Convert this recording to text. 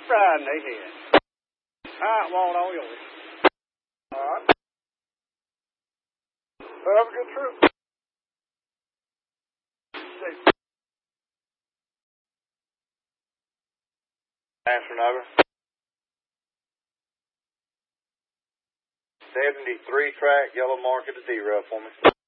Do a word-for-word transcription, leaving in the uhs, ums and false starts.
riding ahead. All right, Walt, all yours. All right. Well, have a good trip. Answer over. seventy-three track, yellow mark at a zero for me.